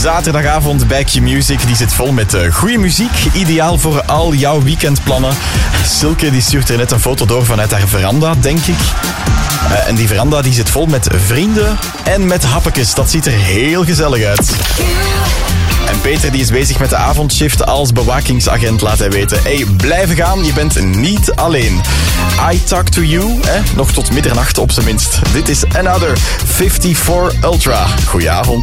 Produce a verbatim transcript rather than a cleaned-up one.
zaterdagavond bij Q-Music. Die zit vol met uh, goede muziek. Ideaal voor al jouw weekendplannen. Silke die stuurt er net een foto door vanuit haar veranda, denk ik. Uh, en die veranda die zit vol met vrienden en met happetjes. Dat ziet er heel gezellig uit. En Peter die is bezig met de avondshift als bewakingsagent, laat hij weten. Hey, blijven gaan, je bent niet alleen. I Talk To You, eh? nog tot middernacht op zijn minst. Dit is Another vijfenvijftig Ultra. Goedenavond.